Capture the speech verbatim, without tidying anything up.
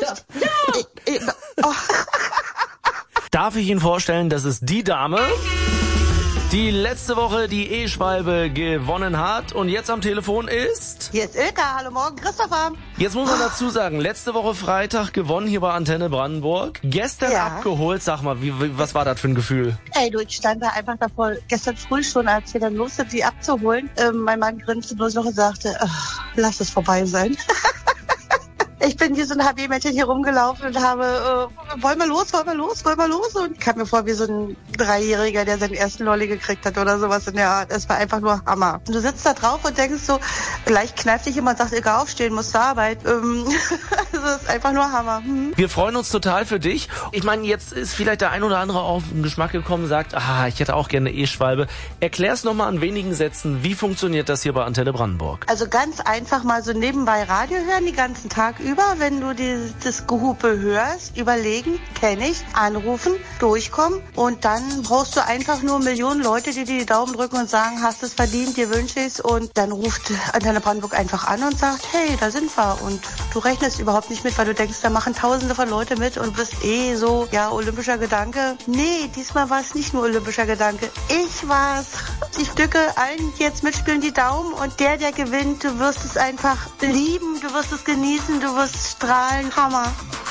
Echt? Ja. Ich, ich, oh. Darf ich Ihnen vorstellen, das ist die Dame, die letzte Woche die E-Schwalbe gewonnen hat und jetzt am Telefon ist... Hier ist Ilka, hallo morgen, Christopher. Jetzt muss man dazu sagen, letzte Woche Freitag gewonnen hier bei Antenne Brandenburg. Gestern Ja. abgeholt, sag mal, wie, wie, was war das für ein Gefühl? Ey, du, ich stand da einfach davor, gestern früh schon, als wir dann los sind, sie abzuholen. Ähm, mein Mann grinste bloß noch und sagte, ach, lass es vorbei sein. Ich bin wie so ein H B-Mädchen hier rumgelaufen und habe, äh, wollen wir los, wollen wir los, wollen wir los? Und ich kam mir vor wie so ein Dreijähriger, der seinen ersten Lolli gekriegt hat oder sowas in der Art. Es war einfach nur Hammer. Und du sitzt da drauf und denkst so, vielleicht kneift dich jemand und sagt, egal, aufstehen, musst zur Arbeit. Ähm, das ist einfach nur Hammer. Hm? Wir freuen uns total für dich. Ich meine, jetzt ist vielleicht der ein oder andere auf den Geschmack gekommen, sagt, ah, ich hätte auch gerne E-Schwalbe. Erklär's nochmal in wenigen Sätzen, wie funktioniert das hier bei Antenne Brandenburg? Also ganz einfach mal so nebenbei Radio hören, den ganzen Tag über. Wenn du die, das Gehupe hörst, überlegen, kenne ich, anrufen, durchkommen und dann brauchst du einfach nur Millionen Leute, die dir die Daumen drücken und sagen, hast es verdient, dir wünsche ich's, und dann ruft Antenne Brandenburg einfach an und sagt, hey, da sind wir, und du rechnest überhaupt nicht mit, weil du denkst, da machen tausende von Leute mit und bist eh so, ja, olympischer Gedanke. Nee, diesmal war es nicht nur olympischer Gedanke. Ich war's. Ich drücke allen, die jetzt mitspielen, die Daumen, und der, der gewinnt, du wirst es einfach lieben, du wirst es genießen, du wirst strahlen. Hammer.